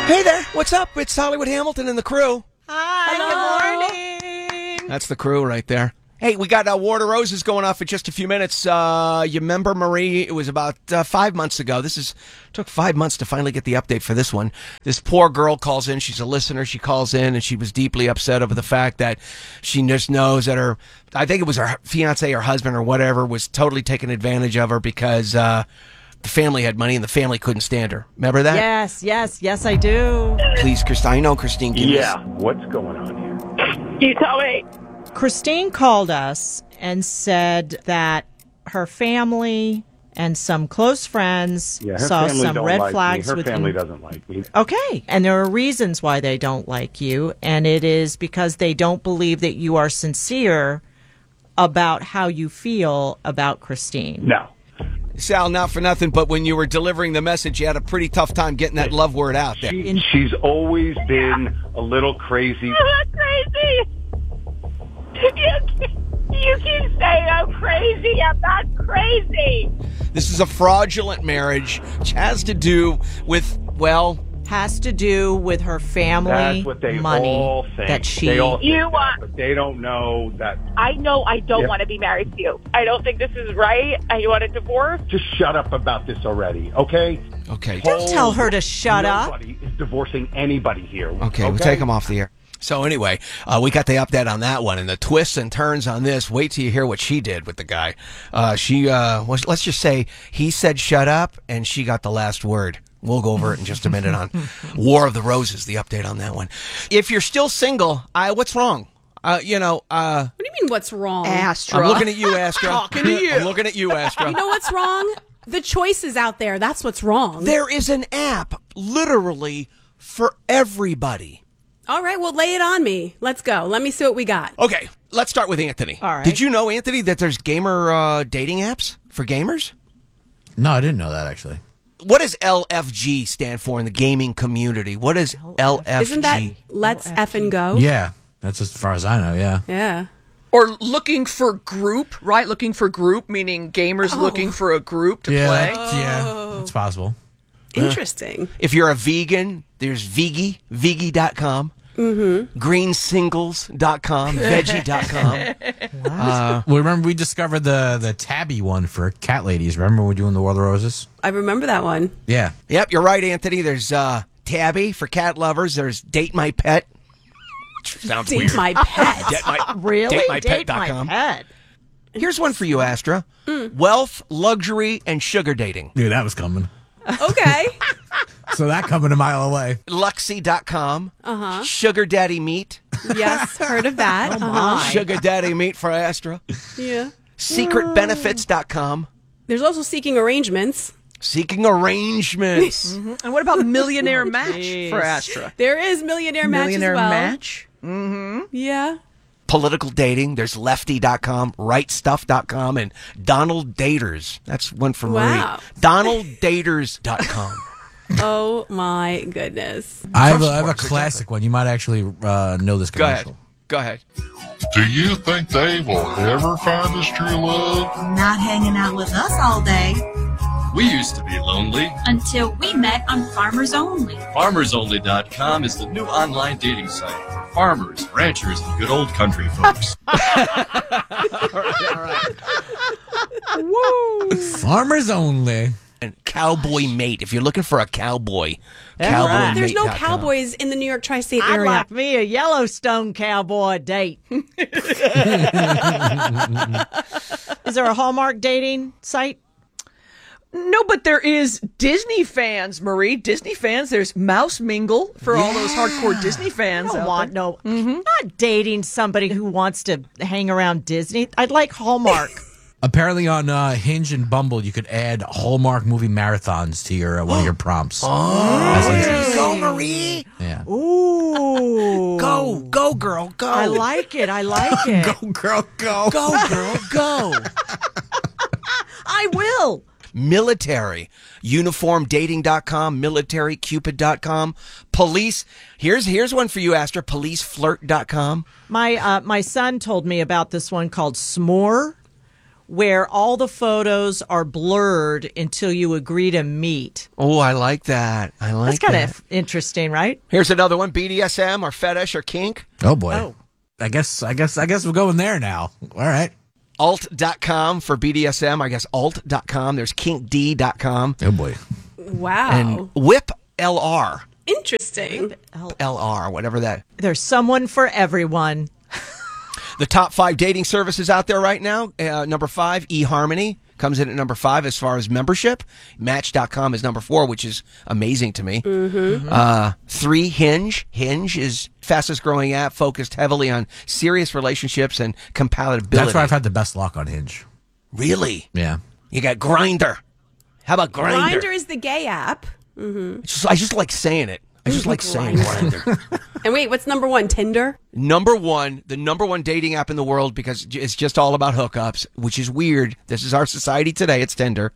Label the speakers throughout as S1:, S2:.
S1: Hey there, what's up? It's Hollywood Hamilton and the crew.
S2: Hi, good morning.
S1: That's the crew right there. Hey, we got War of the Roses going off in just a few minutes. You remember, Marie, it was about 5 months ago. Took 5 months to finally get the update for this one. This poor girl calls in. She's a listener. She calls in, and she was deeply upset over the fact that she just knows that I think it was her fiance or husband or whatever, was totally taking advantage of her because the family had money and the family couldn't stand her. Remember that?
S2: Yes, I do.
S1: Please, Christine. I know Christine can.
S3: Yeah, what's going on here?
S4: You tell me.
S2: Christine called us and said that her family and some close friends saw some red flags
S3: her
S2: with
S3: family
S2: him.
S3: doesn't like me.
S2: Okay, and there are reasons why they don't like you, and it is because they don't believe that you are sincere about how you feel about Christine.
S3: No.
S1: Sal, not for nothing, but when you were delivering the message, you had a pretty tough time getting that love word out there.
S3: She's always been a little crazy.
S4: I'm not crazy. You keep saying I'm crazy. I'm not crazy.
S1: This is a fraudulent marriage, which has to do with,
S2: Has to do with her family
S3: That's what they
S2: money
S3: all think.
S2: that she...
S3: They all think
S4: You
S3: that,
S4: want-
S3: but they don't know that.
S4: I know I don't
S3: Yeah.
S4: want to be married to you. I don't think this is right. I want a divorce.
S3: Just shut up about this already, okay?
S1: okay.
S2: Don't tell her to shut up.
S3: Nobody is divorcing anybody here.
S1: Okay, we'll take them off the air. So anyway, we got the update on that one, and the twists and turns on this. Wait till you hear what she did with the guy. Let's just say he said shut up, and she got the last word. We'll go over it in just a minute on War of the Roses, the update on that one. If you're still single, what's wrong?
S5: What do you mean, what's wrong?
S2: Astra.
S1: I'm looking at you, Astra.
S5: Talking to you.
S1: I'm looking at you, Astra.
S5: You know what's wrong? The choices out there. That's what's wrong.
S1: There is an app, literally, for everybody.
S5: All right, well, lay it on me. Let's go. Let me see what we got.
S1: Okay, let's start with Anthony.
S2: All right.
S1: Did you know, Anthony, that there's gamer dating apps for gamers?
S6: No, I didn't know that, actually.
S1: What does LFG stand for in the gaming community? What is LFG?
S5: Isn't that let's effing go?
S6: Yeah, that's as far as I know, yeah.
S5: Yeah.
S7: Or looking for group, right? Looking for group, meaning gamers looking for a group to play.
S6: That's possible.
S5: Interesting.
S1: If you're a vegan, there's Vigi.com, greensingles.com, veggie.com.
S6: Well, remember we discovered the tabby one for cat ladies. Remember when we were doing the War of the Roses?
S5: I remember that one.
S6: Yeah.
S1: Yep, you're right, Anthony. There's Tabby for cat lovers. There's Date My Pet. Sounds
S5: Date
S1: weird.
S5: my pet.
S2: Really?
S1: DateMyPet.com.
S2: my pet.
S1: Here's one for you, Astra. Wealth, luxury, and sugar dating.
S6: Knew that was coming.
S5: Okay.
S6: So that coming a mile away.
S1: Luxy.com. Sugar Daddy Meat.
S5: Yes, heard of that.
S1: Sugar Daddy Meat for Astra.
S5: Yeah.
S1: Secretbenefits.com.
S5: There's also seeking arrangements.
S1: Seeking arrangements.
S7: And what about Millionaire Match for Astra?
S5: There is Millionaire Match
S7: Millionaire
S5: as well.
S7: Match?
S5: Yeah.
S1: Political dating. There's lefty.com, rightstuff.com, and Donald Daters. That's one for
S5: Wow.
S1: Marie. DonaldDaters.com.
S5: Oh, my goodness.
S6: I have
S1: Trust
S6: a
S1: sports,
S6: classic one. You might actually know this
S1: Go ahead.
S6: commercial.
S1: Go ahead.
S8: Do you think Dave will ever find his true love?
S9: Not hanging out with us all day.
S10: We used to be lonely.
S9: Until we met on Farmers Only.
S10: FarmersOnly.com is the new online dating site for farmers, ranchers, and good old country folks.
S6: Farmers Only.
S1: And Cowboy Mate. If you're looking for a cowboy,
S2: right.
S5: There's no
S1: cowboymate.com.
S5: cowboys in the New York tri-state
S2: I'd
S5: area.
S2: like me a Yellowstone cowboy date. Is there a Hallmark dating site?
S7: No, but there is Disney fans, Marie. Disney fans. There's Mouse Mingle for all those hardcore Disney
S2: I
S7: fans.
S2: don't
S7: out
S2: want
S7: there.
S2: I'm not dating somebody who wants to hang around Disney. I'd like Hallmark.
S6: Apparently on Hinge and Bumble, you could add Hallmark movie marathons to your one of your prompts.
S1: There you go, Marie.
S6: Yeah.
S2: Ooh.
S1: Go, girl, go.
S2: I like it.
S6: Go, girl, go.
S1: Go, girl, go.
S2: I will.
S1: Military. Uniformdating.com, militarycupid.com, police. Here's one for you, Astra. Policeflirt.com.
S2: My son told me about this one called S'more, where all the photos are blurred until you agree to meet.
S1: Oh, I like that.
S2: That's kind of interesting, right?
S1: Here's another one: BDSM or fetish or kink.
S6: Oh boy.
S2: Oh.
S6: I guess we're going there now. All right.
S1: Alt.com for BDSM. I guess alt.com. There's kinkd.com.
S6: Oh boy.
S5: Wow.
S1: And Whip LR.
S5: Interesting.
S1: LR, whatever that.
S2: There's someone for everyone.
S1: The top 5 dating services out there right now. Number 5, eHarmony comes in at number 5 as far as membership. Match.com is number 4, which is amazing to me. 3, Hinge. Hinge is fastest growing app focused heavily on serious relationships and compatibility.
S6: That's where I've had the best luck on Hinge.
S1: Really?
S6: Yeah.
S1: You got Grindr. How about Grindr?
S5: Grindr is the gay app.
S1: I just like saying it. I just like saying Grindr.
S5: And wait, what's number 1? Tinder?
S1: The number one dating app in the world, because it's just all about hookups, which is weird. This is our society today. It's Tinder.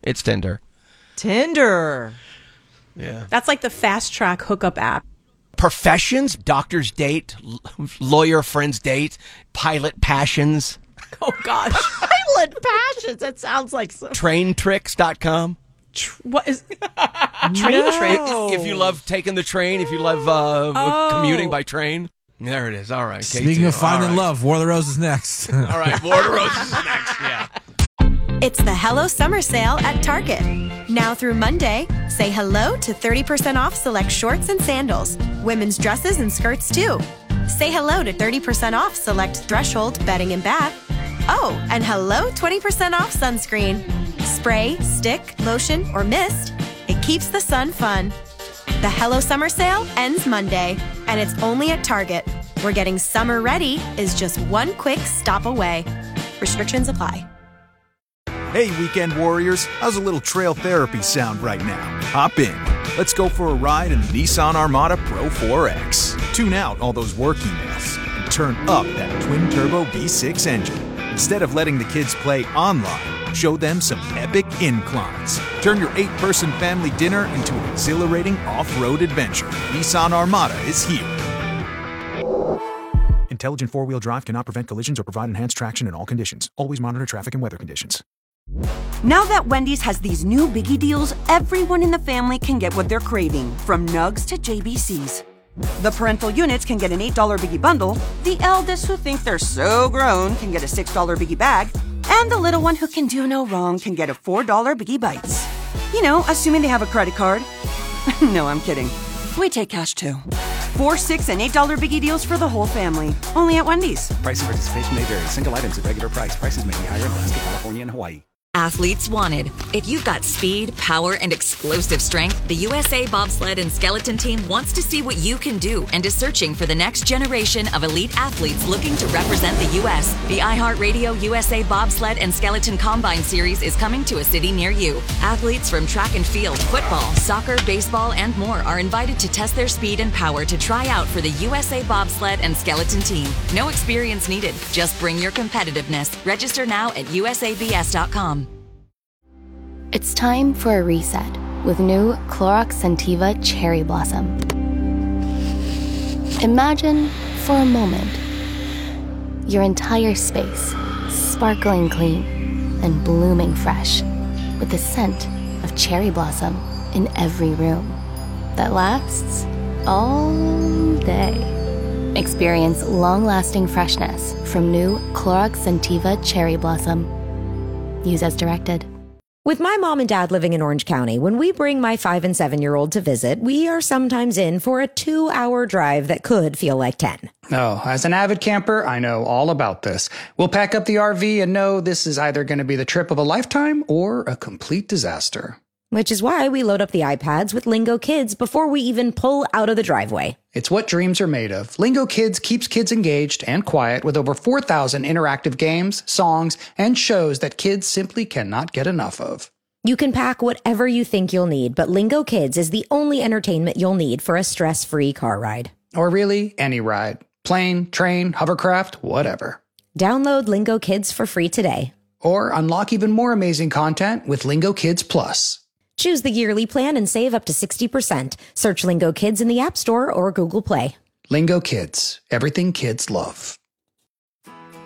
S2: Tinder.
S1: Yeah.
S5: That's like the fast track hookup app.
S1: Professions, doctor's date, lawyer friend's date, pilot passions.
S5: Oh, gosh.
S2: Pilot passions. That sounds like so.
S1: Traintricks.com.
S5: What is train trick?
S1: If you love taking the train, if you love commuting by train. There it is. All right.
S6: Speaking of finding love, War of the Roses next.
S1: All right. War of the Roses is next. Yeah.
S11: It's the Hello Summer Sale at Target. Now through Monday, say hello to 30% off select shorts and sandals. Women's dresses and skirts, too. Say hello to 30% off select Threshold bedding and bath. Oh, and hello 20% off sunscreen. Spray, stick, lotion, or mist. It keeps the sun fun. The Hello Summer Sale ends Monday, and it's only at Target, where getting summer ready is just one quick stop away. Restrictions apply.
S12: Hey, weekend warriors, how's a little trail therapy sound right now? Hop in. Let's go for a ride in the Nissan Armada Pro 4X. Tune out all those work emails and turn up that twin-turbo V6 engine. Instead of letting the kids play online, show them some epic inclines. Turn your 8-person family dinner into an exhilarating off-road adventure. Nissan Armada is here. Intelligent four-wheel drive cannot prevent collisions or provide enhanced traction in all conditions. Always monitor traffic and weather conditions.
S13: Now that Wendy's has these new biggie deals, everyone in the family can get what they're craving, from nugs to JBCs. The parental units can get an $8 biggie bundle, the eldest who think they're so grown can get a $6 biggie bag, and the little one who can do no wrong can get a $4 biggie bites. You know, assuming they have a credit card. No, I'm kidding. We take cash too. 4, 6, and $8 biggie deals for the whole family. Only at Wendy's.
S14: Price and participation may vary. Single items at regular price. Prices may be higher in Alaska, California, and Hawaii.
S15: Athletes wanted. If you've got speed, power, and explosive strength, the USA Bobsled and Skeleton Team wants to see what you can do and is searching for the next generation of elite athletes looking to represent the U.S. The iHeartRadio USA Bobsled and Skeleton Combine Series is coming to a city near you. Athletes from track and field, football, soccer, baseball, and more are invited to test their speed and power to try out for the USA Bobsled and Skeleton Team. No experience needed. Just bring your competitiveness. Register now at usabs.com.
S16: It's time for a reset with new Clorox Scentiva Cherry Blossom. Imagine, for a moment, your entire space sparkling clean and blooming fresh with the scent of cherry blossom in every room that lasts all day. Experience long-lasting freshness from new Clorox Scentiva Cherry Blossom. Use as directed.
S17: With my mom and dad living in Orange County, when we bring my 5 and 7-year-old to visit, we are sometimes in for a 2-hour drive that could feel like 10.
S18: Oh, as an avid camper, I know all about this. We'll pack up the RV and know this is either going to be the trip of a lifetime or a complete disaster.
S17: Which is why we load up the iPads with Lingo Kids before we even pull out of the driveway.
S18: It's what dreams are made of. Lingo Kids keeps kids engaged and quiet with over 4,000 interactive games, songs, and shows that kids simply cannot get enough of.
S17: You can pack whatever you think you'll need, but Lingo Kids is the only entertainment you'll need for a stress-free car ride.
S18: Or really, any ride. Plane, train, hovercraft, whatever.
S17: Download Lingo Kids for free today.
S18: Or unlock even more amazing content with Lingo Kids Plus.
S17: Choose the yearly plan and save up to 60%. Search Lingo Kids in the App Store or Google Play.
S18: Lingo Kids. Everything kids love.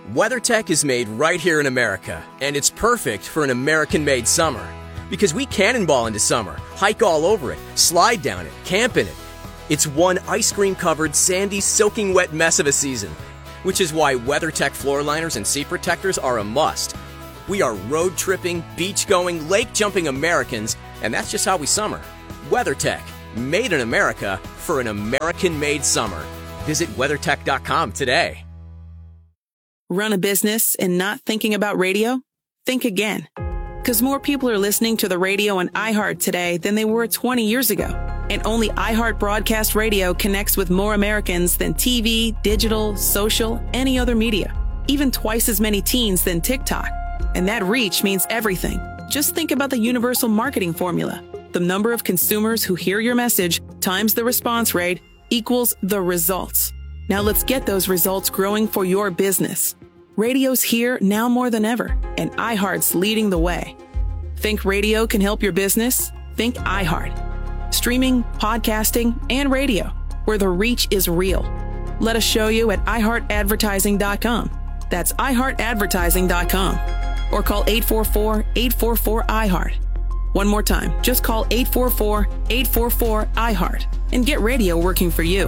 S19: WeatherTech is made right here in America, and it's perfect for an American-made summer. Because we cannonball into summer, hike all over it, slide down it, camp in it. It's one ice cream-covered, sandy, soaking wet mess of a season, which is why WeatherTech floor liners and seat protectors are a must. We are road-tripping, beach-going, lake-jumping Americans, and that's just how we summer. WeatherTech, made in America for an American-made summer. Visit WeatherTech.com today.
S20: Run a business and not thinking about radio? Think again. Because more people are listening to the radio on iHeart today than they were 20 years ago. And only iHeart Broadcast Radio connects with more Americans than TV, digital, social, any other media. Even twice as many teens than TikTok. And that reach means everything. Just think about the universal marketing formula. The number of consumers who hear your message times the response rate equals the results. Now let's get those results growing for your business. Radio's here now more than ever, and iHeart's leading the way. Think radio can help your business? Think iHeart. Streaming, podcasting, and radio, where the reach is real. Let us show you at iHeartAdvertising.com. That's iHeartAdvertising.com. Or call 844-844-iHeart. One more time, just call 844-844-iHeart and get radio working for you.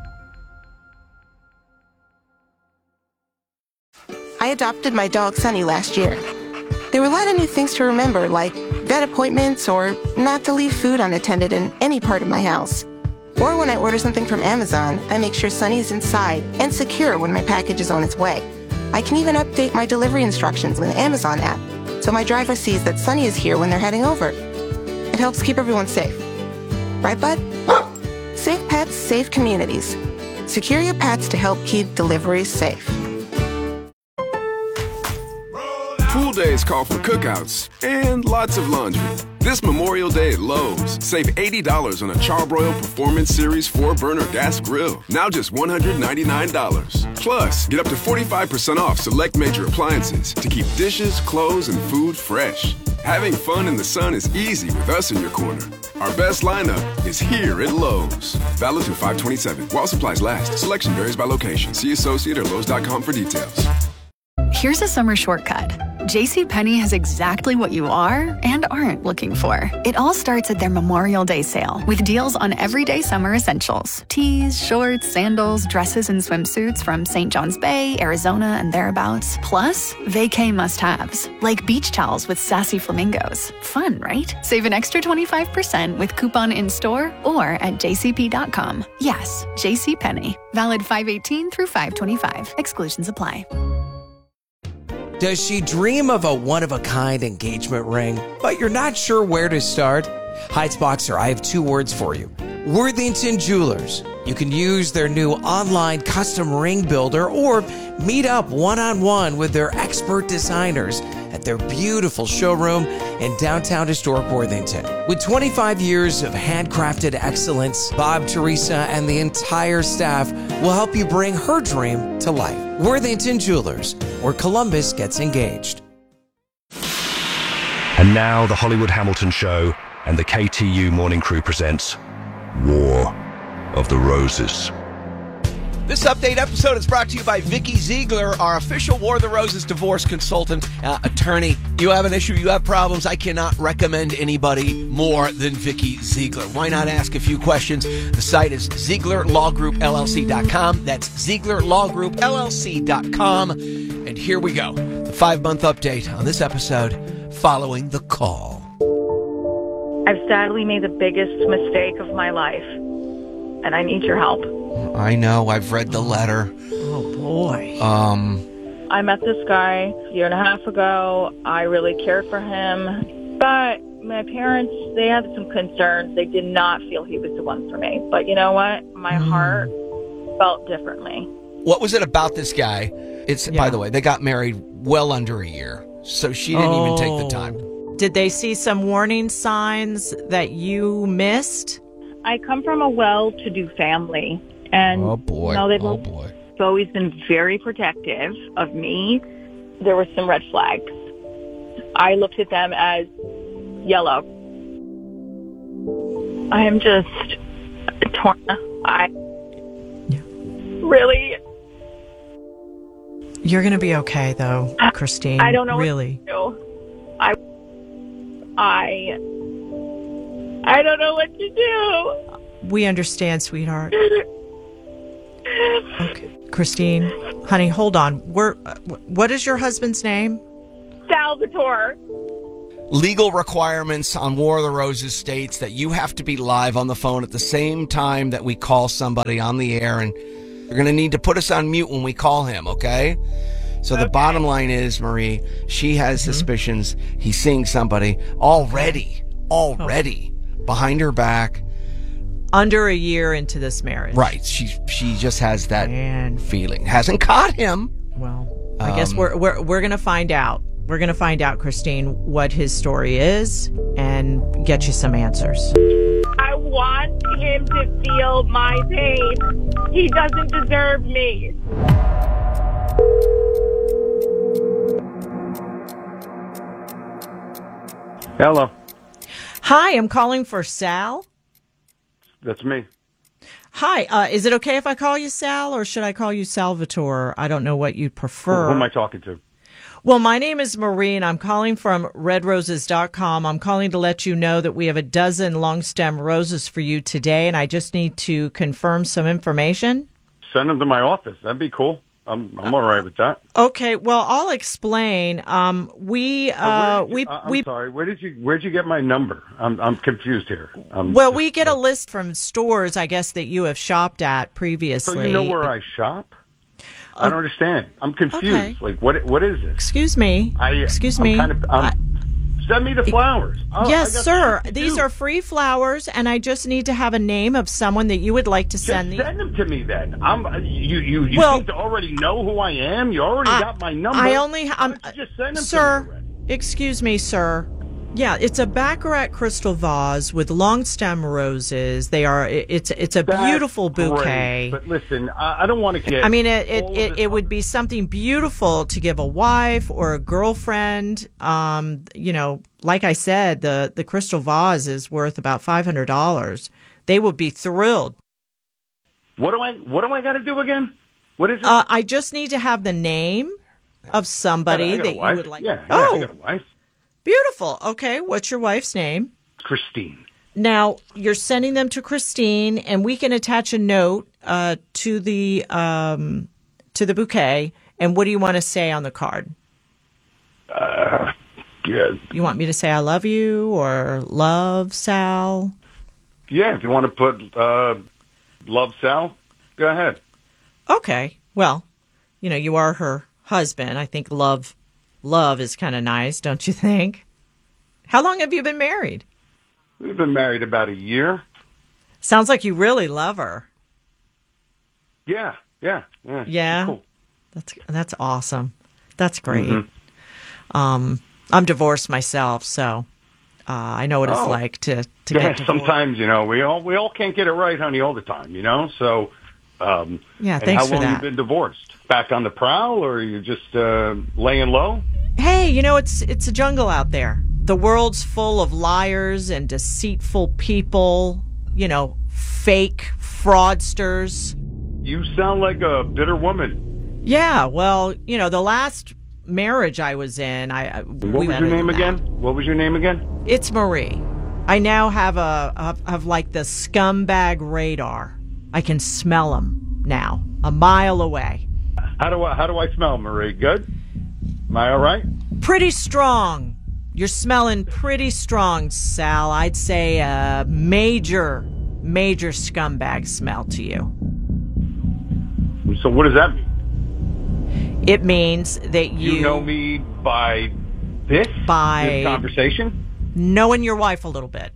S21: I adopted my dog Sunny last year. There were a lot of new things to remember, like vet appointments or not to leave food unattended in any part of my house. Or when I order something from Amazon, I make sure Sunny is inside and secure when my package is on its way. I can even update my delivery instructions with the Amazon app, so my driver sees that Sunny is here when they're heading over. It helps keep everyone safe. Right, bud? Safe pets, safe communities. Secure your pets to help keep deliveries safe.
S22: Pool days call for cookouts and lots of laundry. This Memorial Day at Lowe's, save $80 on a Charbroil Performance Series 4-burner gas grill. Now just $199. Plus, get up to 45% off select major appliances to keep dishes, clothes, and food fresh. Having fun in the sun is easy with us in your corner. Our best lineup is here at Lowe's. Valid through 5/27. While supplies last. Selection varies by location. See associate or Lowe's.com for details.
S23: Here's a summer shortcut. JCPenney has exactly what you are and aren't looking for. It all starts at their Memorial Day sale with deals on everyday summer essentials. Tees, shorts, sandals, dresses, and swimsuits from St. John's Bay, Arizona, and thereabouts. Plus, vacay must-haves, like beach towels with sassy flamingos. Fun, right? Save an extra 25% with coupon in-store or at jcp.com. Yes, JCPenney. Valid 5/18 through 5/25. Exclusions apply.
S24: Does she dream of a one-of-a-kind engagement ring, but you're not sure where to start? Heights-Boxer, I have two words for you. Worthington Jewelers. You can use their new online custom ring builder or meet up one-on-one with their expert designers at their beautiful showroom in downtown historic Worthington. With 25 years of handcrafted excellence, Bob, Teresa, and the entire staff will help you bring her dream to life. Worthington Jewelers, where Columbus gets engaged.
S25: And now the Hollywood Hamilton Show and the KTU Morning Crew presents War of the Roses.
S1: This update episode is brought to you by Vicky Ziegler, our official War of the Roses divorce consultant, attorney. You have an issue, you have problems, I cannot recommend anybody more than Vicky Ziegler. Why not ask a few questions? The site is ZieglerLawGroupLLC.com. That's ZieglerLawGroupLLC.com. And here we go. The 5-month update on this episode following the call.
S4: I've sadly made the biggest mistake of my life, and I need your help.
S1: I know, I've read the letter.
S2: Oh, boy.
S4: I met this guy a year and a half ago. I really cared for him, but my parents, they had some concerns. They did not feel he was the one for me. But you know what? My heart felt differently.
S1: What was it about this guy? By the way, they got married well under a year, so she didn't even take the time.
S2: Did they see some warning signs that you missed?
S4: I come from a well-to-do family, and they've always been very protective of me. There were some red flags. I looked at them as yellow. I am just torn.
S2: You're going to be okay, though, Christine.
S4: I don't know
S2: really.
S4: what to do. I don't know what to do.
S2: We understand, sweetheart. Okay. Christine, honey, hold on. What is your husband's name?
S4: Salvatore.
S1: Legal requirements on War of the Roses states that you have to be live on the phone at the same time that we call somebody on the air, and you're going to need to put us on mute when we call him, okay? So the bottom line is, Marie, she has suspicions he's seeing somebody already behind her back.
S2: Under a year into this marriage.
S1: Right. She just has that feeling. Hasn't caught him.
S2: Well, I guess we're going to find out. We're going to find out, Christine, what his story is and get you some answers.
S4: I want him to feel my pain. He doesn't deserve me.
S3: Hello.
S2: Hi, I'm calling for Sal.
S3: That's me.
S2: Hi, is it okay if I call you Sal, or should I call you Salvatore? I don't know what you'd prefer.
S3: Who am I talking to?
S2: Well, my name is Marie, and I'm calling from redroses.com. I'm calling to let you know that we have a dozen long stem roses for you today, and I just need to confirm some information.
S3: Send them to my office. That'd be cool. I'm all right with that.
S2: Okay, well, I'll explain. I'm
S3: sorry. Where'd you get my number? I'm confused here.
S2: We get a list from stores, I guess, that you have shopped at previously.
S3: So you know where I shop? I don't understand. I'm confused.
S2: Okay.
S3: Like, what is this?
S2: Excuse me.
S3: Send me the flowers.
S2: Yes, sir. These are free flowers, and I just need to have a name of someone that you would like to send.
S3: Just send them to me then. You seem to already know who I am. You already got my number. Just send them
S2: sir,
S3: to me.
S2: Excuse me, sir. Yeah, it's a Baccarat crystal vase with long stem roses. It's a beautiful bouquet.
S3: Great. But listen, I don't want to get.
S2: I mean, it would be something beautiful to give a wife or a girlfriend. Like I said, the crystal vase is worth about $500. They would be thrilled.
S3: What do I got to do again? What is it?
S2: I just need to have the name of somebody that you would like.
S3: Yeah, I got a wife.
S2: Beautiful. Okay, what's your wife's name?
S3: Christine.
S2: Now, you're sending them to Christine, and we can attach a note to the bouquet. And what do you want to say on the card?
S3: Yeah.
S2: You want me to say I love you or love Sal?
S3: Yeah, if you want to put love Sal, go ahead.
S2: Okay. Well, you are her husband. I think love is kind of nice, don't you think? How long have you been married?
S3: We've been married about a year.
S2: Sounds like you really love her.
S3: Yeah.
S2: Yeah.
S3: Cool.
S2: That's awesome. That's great.
S3: Mm-hmm.
S2: I'm divorced myself, so I know what it's like to get divorced.
S3: Sometimes, we all can't get it right, honey, all the time, So
S2: yeah, thanks for that.
S3: And how long have you been divorced? Back on the prowl, or are you just laying low?
S2: Hey, it's a jungle out there. The world's full of liars and deceitful people, fake fraudsters.
S3: You sound like a bitter woman.
S2: Yeah, well, the last marriage I was in,
S3: What was your name again?
S2: It's Marie. I now have like the scumbag radar. I can smell them now, a mile away.
S3: How do I smell, Marie? Good? Am I all right?
S2: Pretty strong. You're smelling pretty strong, Sal. I'd say a major scumbag smell to you.
S3: So what does that mean?
S2: It means that
S3: You know me by this conversation?
S2: Knowing your wife a little bit.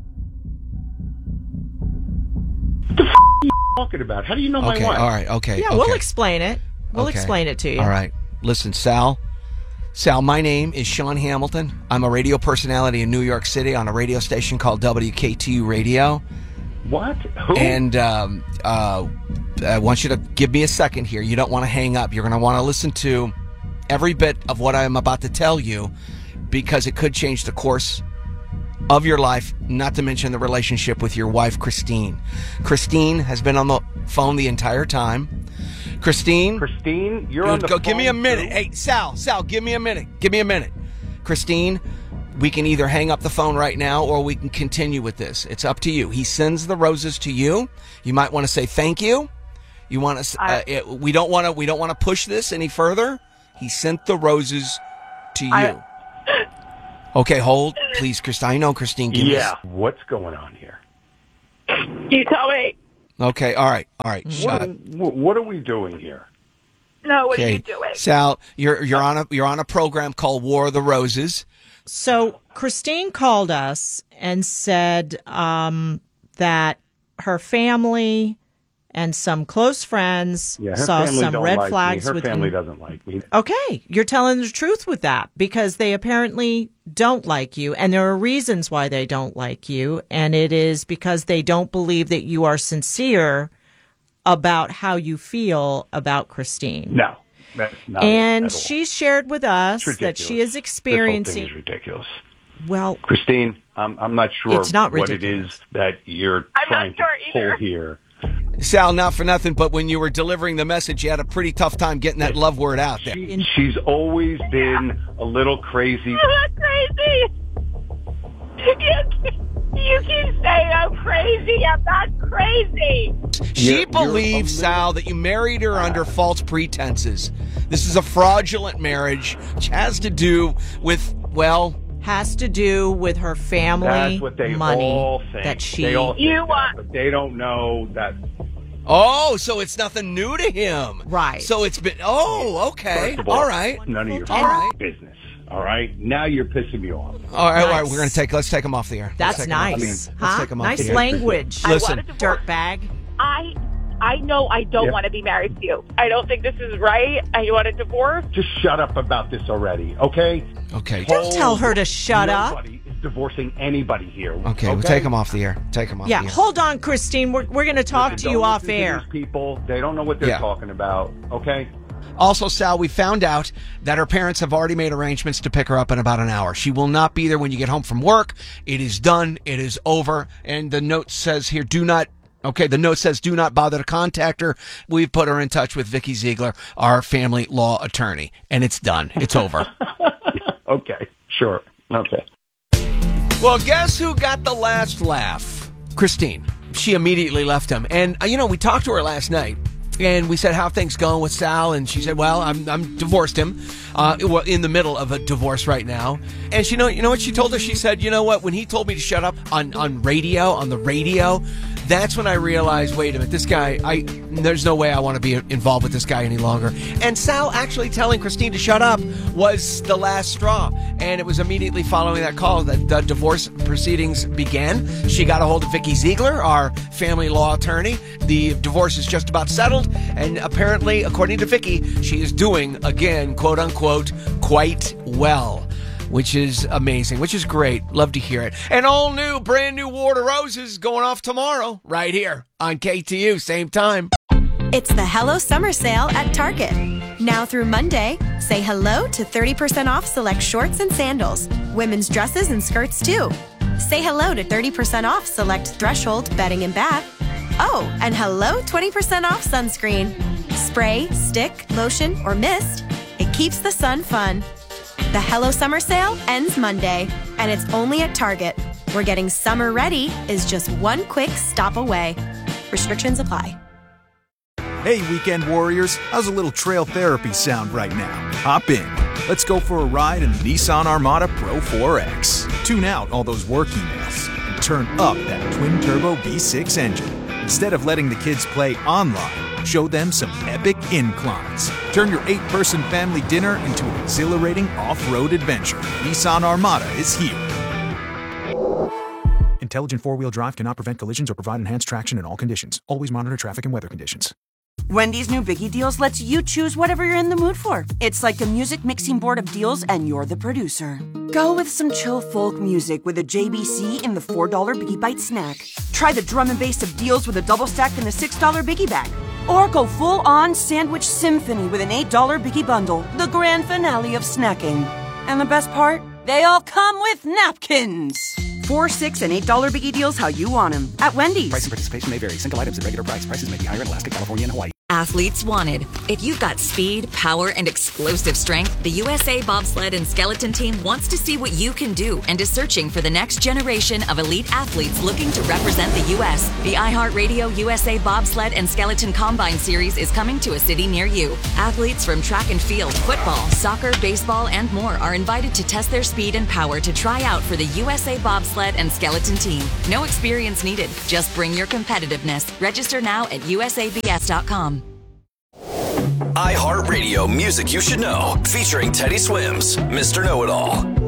S3: What the f*** are you talking about? How do you know my wife?
S1: All right, okay.
S2: Yeah,
S1: okay.
S2: we'll explain it. We'll explain it to you.
S1: All right. Listen, Sal, my name is Sean Hamilton. I'm a radio personality in New York City on a radio station called WKTU Radio.
S3: What? Who?
S1: And I want you to give me a second here. You don't want to hang up. You're going to want to listen to every bit of what I'm about to tell you, because it could change the course of your life, not to mention the relationship with your wife, Christine. Christine has been on the phone the entire time. Christine,
S5: you're on the phone.
S1: Give me a minute.
S5: Too.
S1: Hey, Sal, give me a minute. Give me a minute. Christine, we can either hang up the phone right now or we can continue with this. It's up to you. He sends the roses to you. You might want to say thank you. You want to? We don't want to push this any further. He sent the roses to you. Okay, hold, please, Christine. I know, Christine.
S5: What's going on here?
S4: You tell me.
S1: Okay, all right.
S5: What are we doing here?
S4: No, what are you doing?
S1: Sal, you're on a program called War of the Roses.
S2: So Christine called us and said that her family and some close friends saw some red flags.
S5: Her family doesn't like me.
S2: Okay, you're telling the truth with that because they apparently don't like you, and there are reasons why they don't like you, and it is because they don't believe that you are sincere about how you feel about Christine.
S5: No, that's not.
S2: And she shared with us that she is experiencing.
S5: This whole thing is ridiculous.
S2: Well,
S5: Christine, I'm not sure
S2: it's not
S5: what it is that you're trying to pull here.
S1: Sal, not for nothing, but when you were delivering the message, you had a pretty tough time getting that love word out there.
S5: She's always been a little crazy.
S4: I'm not crazy. You keep saying I'm crazy. I'm not crazy.
S1: She believes, Sal, that you married her under false pretenses. This is a fraudulent marriage, which has to do with,
S2: has to do with her family
S5: That's what they
S2: money
S5: all think.
S2: that she.
S5: They all think that, but they don't know that.
S1: Oh, so it's nothing new to him,
S2: right?
S1: So it's been. Oh, okay, all right.
S5: None of your business. All right, now you're pissing me off.
S1: All right, let's take him off the air.
S2: That's nice.
S1: Let's take him off
S2: nice
S1: the air.
S2: language.
S1: Listen,
S2: dirtbag.
S4: I know I don't want to be married to you. I don't think this is right. I want a divorce.
S5: Just shut up about this already, okay?
S1: Okay.
S2: Don't tell her to shut up.
S5: Nobody is divorcing anybody here.
S1: Okay, we'll take him off the air. Take him off the air.
S2: Hold on, Christine. We're going to talk to you off air.
S5: These people, they don't know what they're talking about, okay?
S1: Also, Sal, we found out that her parents have already made arrangements to pick her up in about an hour. She will not be there when you get home from work. It is done. It is over. And the note says here, do not bother to contact her. We've put her in touch with Vicky Ziegler, our family law attorney. And it's done. It's over.
S5: Okay, sure. Okay.
S1: Well, guess who got the last laugh? Christine. She immediately left him. And, we talked to her last night. And we said, how things going with Sal? And she said, well, I'm divorced him. In the middle of a divorce right now. And you know what she told us? She said, you know what? When he told me to shut up on the radio, that's when I realized, wait a minute, this guy, there's no way I want to be involved with this guy any longer. And Sal actually telling Christine to shut up was the last straw. And it was immediately following that call that the divorce proceedings began. She got a hold of Vicky Ziegler, our family law attorney. The divorce is just about settled. And apparently, according to Vicky, she is doing, again, quote unquote, quite well. Which is amazing, which is great. Love to hear it. And all new, brand new War of the Roses going off tomorrow, right here on KTU, same time.
S11: It's the Hello Summer Sale at Target. Now through Monday, say hello to 30% off select shorts and sandals. Women's dresses and skirts too. Say hello to 30% off select Threshold bedding and bath. Oh, and hello 20% off sunscreen. Spray, stick, lotion, or mist. It keeps the sun fun. The Hello Summer Sale ends Monday, and it's only at Target, where getting summer ready is just one quick stop away. Restrictions apply.
S12: Hey, weekend warriors, how's a little trail therapy sound right now? Hop in. Let's go for a ride in the Nissan Armada Pro 4X. Tune out all those work emails and turn up that twin-turbo V6 engine. Instead of letting the kids play online, show them some epic inclines. Turn your 8-person family dinner into an exhilarating off-road adventure. Nissan Armada is here. Intelligent four-wheel drive cannot prevent collisions or provide enhanced traction in all conditions. Always monitor traffic and weather conditions.
S13: Wendy's new Biggie Deals lets you choose whatever you're in the mood for. It's like a music mixing board of deals, and you're the producer. Go with some chill folk music with a JBC in the $4 Biggie Bite snack. Try the drum and bass of deals with a double stack in the $6 Biggie Bag. Or go full-on sandwich symphony with an $8 Biggie Bundle, the grand finale of snacking. And the best part? They all come with napkins. $4, $6, and $8 Biggie Deals how you want them at Wendy's.
S14: Price and participation may vary. Single items at regular price. Prices may be higher in Alaska, California, and Hawaii.
S15: athletes wanted. If you've got speed, power, and explosive strength, the USA Bobsled and Skeleton Team wants to see what you can do and is searching for the next generation of elite athletes looking to represent the U.S. The iHeartRadio USA Bobsled and Skeleton Combine Series is coming to a city near you. Athletes from track and field, football, soccer, baseball, and more are invited to test their speed and power to try out for the USA Bobsled and Skeleton Team. No experience needed. Just bring your competitiveness. Register now at usabs.com.
S6: iHeartRadio Music You Should Know, featuring Teddy Swims, Mr. Know-It-All.